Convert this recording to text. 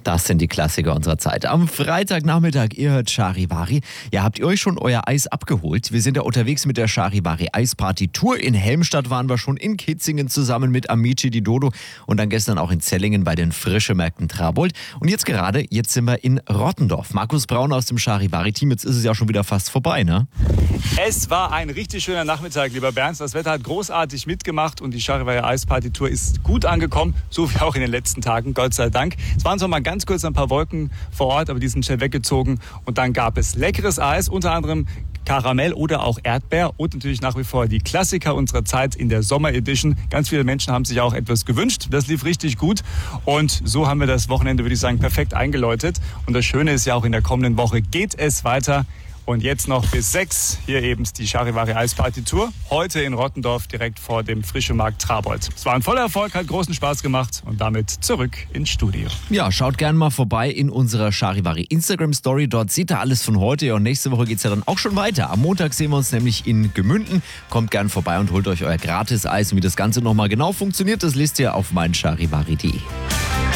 Das sind die Klassiker unserer Zeit. Am Freitagnachmittag, ihr hört Charivari. Ja, habt ihr euch schon euer Eis abgeholt? Wir sind ja unterwegs mit der Charivari Eisparty Tour. In Helmstadt waren wir schon, in Kitzingen zusammen mit Amici di Dodo und dann gestern auch in Zellingen bei den Frischemärkten Trabold. Und jetzt sind wir in Rottendorf. Markus Braun aus dem Charivari-Team, jetzt ist es ja schon wieder fast vorbei, ne? Es war ein richtig schöner Nachmittag, lieber Bernd. Das Wetter hat großartig mitgemacht und die Charivari Eisparty Tour ist gut angekommen, so wie auch in den letzten Tagen, Gott sei Dank. Es waren zwar mal ganz kurz ein paar Wolken vor Ort, aber die sind schnell weggezogen und dann gab es leckeres Eis, unter anderem Karamell oder auch Erdbeer und natürlich nach wie vor die Klassiker unserer Zeit in der Sommer-Edition. Ganz viele Menschen haben sich auch etwas gewünscht. Das lief richtig gut und so haben wir das Wochenende, würde ich sagen, perfekt eingeläutet. Und das Schöne ist ja auch, in der kommenden Woche geht es weiter. Und jetzt noch bis 6 hier eben die Charivari Eisparty Tour. Heute in Rottendorf direkt vor dem Frischemärkten Trabold. Es war ein voller Erfolg, hat großen Spaß gemacht und damit zurück ins Studio. Ja, schaut gerne mal vorbei in unserer Charivari Instagram Story. Dort seht ihr alles von heute und nächste Woche geht es ja dann auch schon weiter. Am Montag sehen wir uns nämlich in Gemünden. Kommt gerne vorbei und holt euch euer Gratis-Eis. Und wie das Ganze nochmal genau funktioniert, das lest ihr auf meincharivari.de.